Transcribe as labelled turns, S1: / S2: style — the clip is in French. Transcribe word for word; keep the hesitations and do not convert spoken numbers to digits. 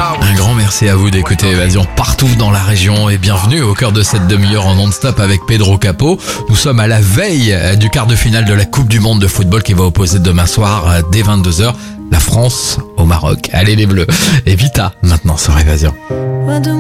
S1: Un grand merci à vous d'écouter Évasion partout dans la région et bienvenue au cœur de cette demi-heure en non-stop avec Pedro Capot. Nous sommes à la veille du quart de finale de la Coupe du Monde de football qui va opposer demain soir dès vingt-deux heures la France au Maroc. Allez les Bleus. Et Vita maintenant sur Évasion.